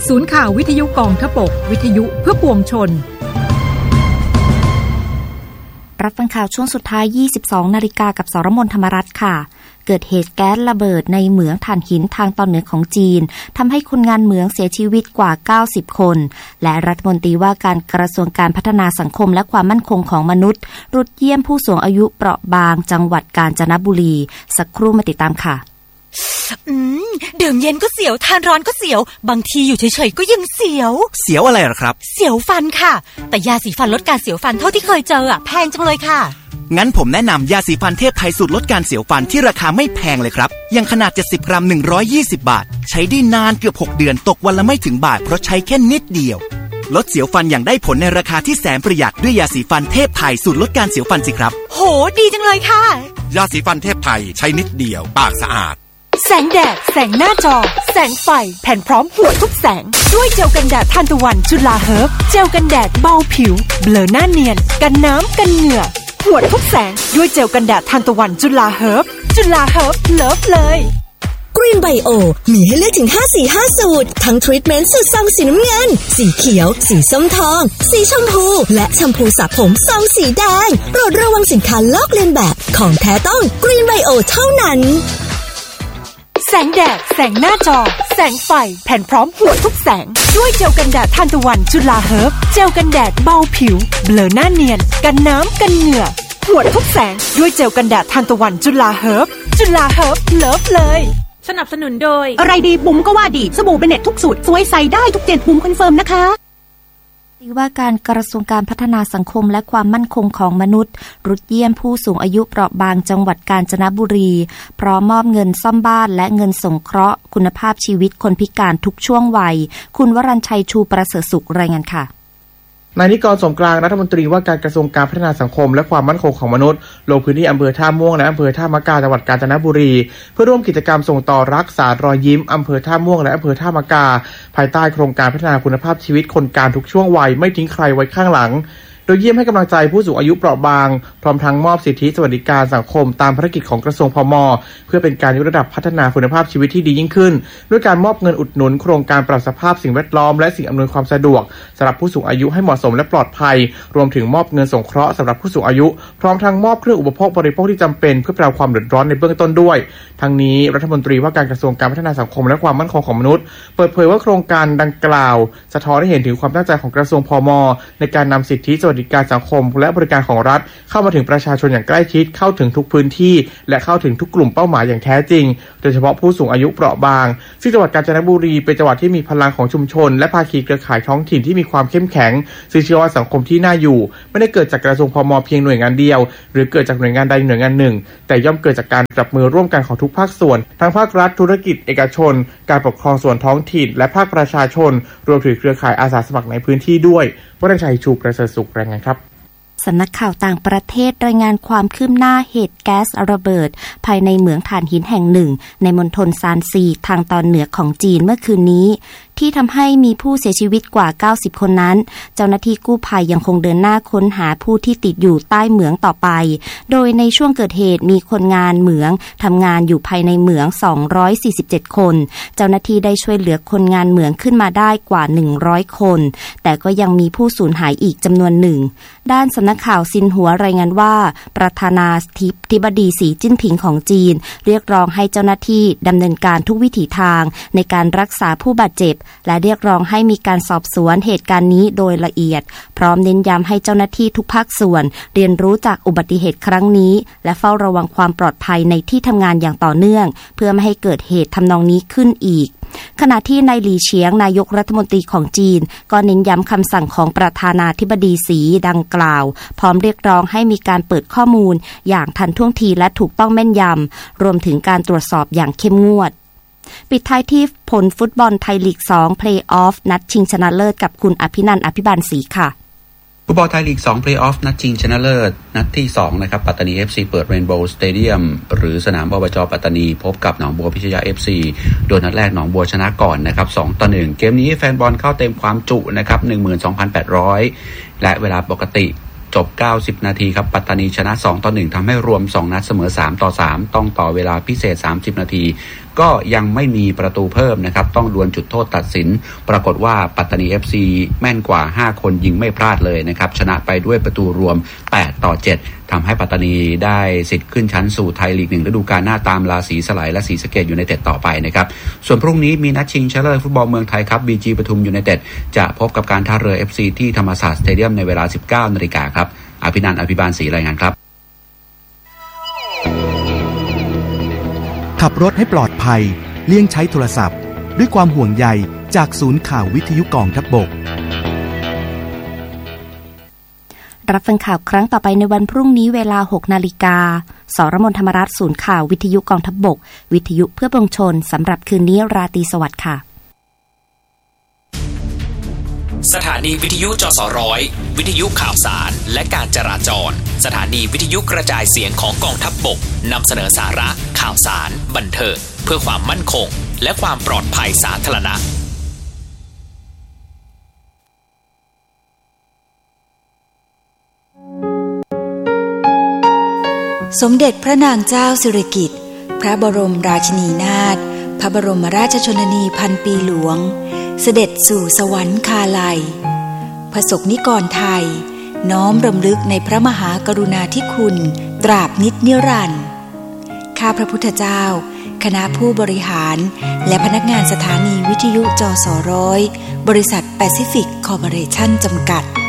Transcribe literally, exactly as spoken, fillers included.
ศูนย์ข่าววิทยุกองทพบกวิทยุเพื่อปวงชนรับฟังข่าวช่วงสุดท้าย ยี่สิบสองนาฬิกากับสรมนธรรมรัตน์ค่ะเกิดเหตุแก๊สระเบิดในเหมืองถ่านหินทางตอนเหนือของจีนทำให้คนงานเหมืองเสียชีวิตกว่าเก้าสิบคนและรัฐมนตรีว่าการกระทรวงการพัฒนาสังคมและความมั่นคงของมนุษย์รุดเยี่ยมผู้สูงอายุเปราะบางจังหวัดกาญจนบุรีสักครู่มาติดตามค่ะอืมดื่มเย็นก็เสียวทานร้อนก็เสียวบางทีอยู่เฉยๆก็ยังเสียวเสียวอะไรหรอครับเสียวฟันค่ะแต่ยาสีฟันลดการเสียวฟันเท่าที่เคยเจออ่ะแพงจังเลยค่ะงั้นผมแนะนำยาสีฟันเทพไทยสูตรลดการเสียวฟันที่ราคาไม่แพงเลยครับยังขนาดเจ็ดสิบกรัมหนึ่งร้อยยี่สิบบาทใช้ได้นานเกือบหกเดือนตกวันละไม่ถึงบาทเพราะใช้แค่นิดเดียวลดเสียวฟันอย่างได้ผลในราคาที่แสนประหยัดด้วยยาสีฟันเทพไทยสูตรลดการเสียวฟันสิครับโหดีจังเลยค่ะยาสีฟันเทพไทยใช้นิดเดียวปากสะอาดแสงแดดแสงหน้าจอแสงไฟแผ่นพร้อมหัวทุกแสงด้วยเจลกันแดดทานตะวันจุฬาเฮิร์บเจลกันแดดเบาผิวเบลอหน้าเนียนกันน้ำกันเหงื่อหัวทุกแสงด้วยเจลกันแดดทานตะวันจุฬาเฮิร์บจุฬาเฮิร์บเลิฟเลยกรีนไบโอมีให้เลือกถึงห้าสีห้าสูตรทั้งทรีทเมนต์สูตรซองสีน้ำเงินสีเขียวสีส้มทองสีชมพูและแชมพูสระผมซองสีแดงโปรดระวังสินค้าลอกเลียนแบบของแท้ต้องกรีนไบโอเท่านั้นแสงแดดแสงหน้าจอแสงไฟแผ่นพร้อมหัวทุกแสงด้วยเจลกันแดดทานตะวันจุฬาเฮิร์บเจลกันแดดเบาผิวเบลอหน้าเนียนกันน้ำกันเหงื่อหัวทุกแสงด้วยเจลกันแดดทานตะวันจุฬาเฮิร์บจุฬาเฮิร์บเลิฟเลยสนับสนุนโดยอะไรดีบุ๋มก็ว่าดีสบู่เบเน็ตทุกสูตรสวยใส่ได้ทุกเจ็ดบุ๋มคอนเฟิร์มนะคะว่าการกระทรวงการพัฒนาสังคมและความมั่นคงของมนุษย์รุดเยี่ยมผู้สูงอายุเปราะบางจังหวัดกาญจนบุรีพร้อมมอบเงินซ่อมบ้านและเงินสงเคราะห์คุณภาพชีวิตคนพิการทุกช่วงวัยคุณวรัญชัยชูประเสริฐสุขรายงานค่ะนายนิกรสมกลางรัฐมนตรีว่าการกระทรวงการพัฒนาสังคมและความมั่นคงของมนุษย์ลงพื้นที่อำเภอท่าม่วงและอำเภอท่ามะกาจังหวัดกาญจนบุรีเพื่อร่วมกิจกรรมส่งต่อรักษารอยยิ้มอำเภอท่าม่วงและอำเภอท่ามะกาภายใต้โครงการพัฒนาคุณภาพชีวิตคนกลางทุกช่วงวัยไม่ทิ้งใครไว้ข้างหลังโดยเยี่ยมให้กำลังใจผู้สูงอายุเปราะบางพร้อมทั้งมอบสิทธิสวัสดิการสังคมตามภารกิจของกระทรวงพม.เพื่อเป็นการยกระดับพัฒนาคุณภาพชีวิตที่ดียิ่งขึ้นด้วยการมอบเงินอุดหนุนโครงการปรับสภาพสิ่งแวดล้อมและสิ่งอำนวยความสะดวกสำหรับผู้สูงอายุให้เหมาะสมและปลอดภัยรวมถึงมอบเงินสงเคราะห์สำหรับผู้สูงอายุพร้อมทั้งมอบเครื่องอุปโภคบริโภคที่จำเป็นเพื่อบรรเทาความเดือดร้อนในเบื้องต้นด้วยทั้งนี้รัฐมนตรีว่าการกระทรวงการพัฒนาสังคมและความมั่นคงของมนุษย์เปิดเผยว่าโครงการดังกล่าวสะท้อนให้เห็นถึงความตั้งใจของกระทรวงพม.ในการนำสิทธิสวัสดิการสังคมและบริการของรัฐเข้ามาถึงประชาชนอย่างใกล้ชิดเข้าถึงทุกพื้นที่และเข้าถึงทุกกลุ่มเป้าหมายอย่างแท้จริงโดยเฉพาะผู้สูงอายุเปราะบางซึ่งจังหวัดกาญจนบุรีเป็นจังหวัดที่มีพลังของชุมชนและภาคีเครือข่ายท้องถิ่นที่มีความเข้มแข็งซึ่งเชื่อว่าสังคมที่น่าอยู่ไม่ได้เกิดจากกระทรวงพม.เพียงหน่วยงานเดียวหรือเกิดจากหน่วยงานใดหน่วยงานหนึ่งแต่ย่อมเกิดจากการจับมือร่วมกันของทุกภาคส่วนทั้งภาครัฐธุรกิจเอกชนการปกครองส่วนท้องถิ่นและภาคประชาชนรวมถึงเครือข่ายอาสาสมัครในพื้นที่ด้วยวรัญชัยชูประเสริฐสุขรายงานครับสำนักข่าวต่างประเทศรายงานความคืบหน้าเหตุแก๊สระเบิดภายในเหมืองถ่านหินแห่งหนึ่งในมณฑลซานซีทางตอนเหนือของจีนเมื่อคืนนี้ที่ทำให้มีผู้เสียชีวิตกว่าเก้าสิบคนนั้นเจ้าหน้าที่กู้ภัยยังคงเดินหน้าค้นหาผู้ที่ติดอยู่ใต้เหมืองต่อไปโดยในช่วงเกิดเหตุมีคนงานเหมืองทำงานอยู่ภายในเหมืองสองร้อยสี่สิบเจ็ดคนเจ้าหน้าที่ได้ช่วยเหลือคนงานเหมืองขึ้นมาได้กว่าหนึ่งร้อยคนแต่ก็ยังมีผู้สูญหายอีกจำนวนหนึ่งด้านสำนักข่าวซินหัวรายงานว่าประธานาธิบดีสีจิ้นผิงของจีนเรียกร้องให้เจ้าหน้าที่ดำเนินการทุกวิถีทางในการรักษาผู้บาดเจ็บและเรียกร้องให้มีการสอบสวนเหตุการณ์นี้โดยละเอียดพร้อมเน้นย้ำให้เจ้าหน้าที่ทุกภาคส่วนเรียนรู้จากอุบัติเหตุครั้งนี้และเฝ้าระวังความปลอดภัยในที่ทำงานอย่างต่อเนื่องเพื่อไม่ให้เกิดเหตุทำนองนี้ขึ้นอีกขณะที่นายหลี่เฉียงนายกรัฐมนตรีของจีนก็เน้นย้ำคำสั่งของประธานาธิบดีสีดังกล่าวพร้อมเรียกร้องให้มีการเปิดข้อมูลอย่างทันท่วงทีและถูกต้องแม่นยำรวมถึงการตรวจสอบอย่างเข้มงวดปิดท้ายที่ผลฟุตบอลไทยลีกสองเพลย์ออฟนัดชิงชนะเลิศกับคุณอภินันท์อภิบาลศรีค่ะฟุตบอลไทยลีกสองเพลย์ออฟนัดชิงชนะเลิศนัดที่สองนะครับปัตตานี เอฟ ซี เปิดเรนโบว์สเตเดียมหรือสนามอบจ.ปัตตานีพบกับหนองบัวพิชยา เอฟ ซี โดยนัดแรกหนองบัวชนะก่อนนะครับสองต่อหนึ่งเกมนี้แฟนบอลเข้าเต็มความจุนะครับ หนึ่งหมื่นสองพันแปดร้อย และเวลาปกติจบเก้าสิบนาทีครับปัตตานีชนะสองต่อหนึ่งทำให้รวมสองนัดเสมอสามต่อสามต้องต่อเวลาพิเศษสามสิบนาทีก็ยังไม่มีประตูเพิ่มนะครับต้องดวลจุดโทษตัดสินปรากฏว่าปัตตานี เอฟ ซี แม่นกว่าห้าคนยิงไม่พลาดเลยนะครับชนะไปด้วยประตูรวมแปดต่อเจ็ดทำให้ปัตตานีได้สิทธิ์ขึ้นชั้นสู่ไทยลีกหนึ่งฤดูกาลหน้าตามราศีสไลและศรีสะเกษยูไนเต็ดต่อไปนะครับส่วนพรุ่งนี้มีนัดชิงชนะเลิศฟุตบอลเมืองไทยครับ บี จี ปทุมยูไนเต็ดจะพบกับการท่าเรือ เอฟ ซี ที่ธรรมศาสตร์สเตเดียมในเวลา สิบเก้านาฬิกาครับอภินันท์อภิบาลศรีรายงานครับขับรถให้ปลอดภัยเลี่ยงใช้โทรศัพท์ด้วยความห่วงใยจากศูนย์ข่าววิทยุกองทัพบกรับฟังข่าวครั้งต่อไปในวันพรุ่งนี้เวลา หกนาฬิกา สรมน ธรรมรัตน์ศูนย์ข่าววิทยุกองทัพบกวิทยุเพื่อปวงชนสำหรับคืนนี้ราตรีสวัสดิ์ค่ะสถานีวิทยุจสร้อยวิทยุข่าวสารและการจราจรสถานีวิทยุกระจายเสียงของกองทัพบกนำเสนอสาระข่าวสารบันเทิงเพื่อความมั่นคงและความปลอดภัยสาธารณะสมเด็จพระนางเจ้าสิริกิติ์พระบรมราชินีนาถพระบรมราชชนนีพันปีหลวงเสด็จสู่สวรรคาลัยพระสงฆ์นิกรไทยน้อมรำลึกในพระมหากรุณาธิคุณตราบนิจนิรันดร์ข้าพระพุทธเจ้าคณะผู้บริหารและพนักงานสถานีวิทยุจสร้อยบริษัทแปซิฟิกคอร์ปอเรชั่นจำกัด